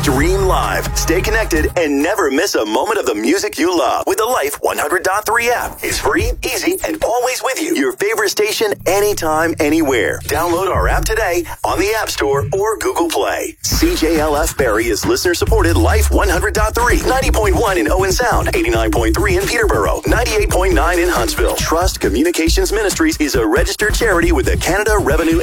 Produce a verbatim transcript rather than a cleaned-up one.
Stream live, stay connected, and never miss a moment of the music you love with the Life one hundred point three app. It's free, easy, and always with you. Your favorite station, anytime, anywhere. Download our app today on the App Store or Google Play. C J L F Barrie is listener-supported Life one hundred point three, ninety point one in Owen Sound, eighty-nine point three in Peterborough, ninety-eight point nine in Huntsville. Trust Communications Ministries is a registered charity with the Canada Revenue